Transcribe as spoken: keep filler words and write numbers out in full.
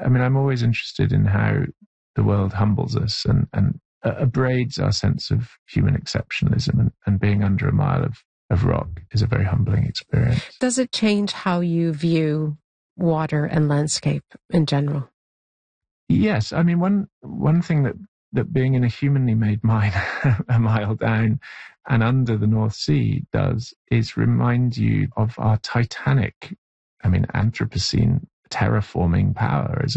I mean, I'm always interested in how the world humbles us and, and uh, abrades our sense of human exceptionalism, and, and being under a mile of, of rock is a very humbling experience. Does it change how you view water and landscape in general? Yes. I mean, one one thing that, that being in a humanly made mine a mile down and under the North Sea does is remind you of our titanic, I mean, Anthropocene terraforming power as